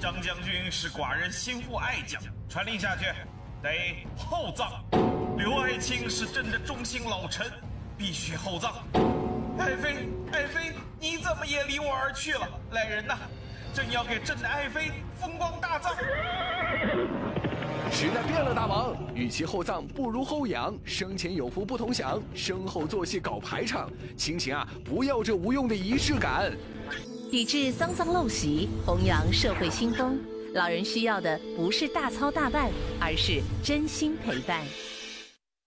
张将军是寡人心腹爱将，传令下去，得厚葬。刘爱卿是朕的忠心老臣，必须厚葬。爱妃，爱妃，你怎么也离我而去了？来人呐，朕要给朕的爱妃风光大葬。 时代变了，大王，与其厚葬，不如厚养。生前有福不同享，身后做戏搞排场，亲情啊，不要这无用的仪式感。 抵制丧葬陋习，弘扬社会新风。老人需要的不是大操大办，而是真心陪伴。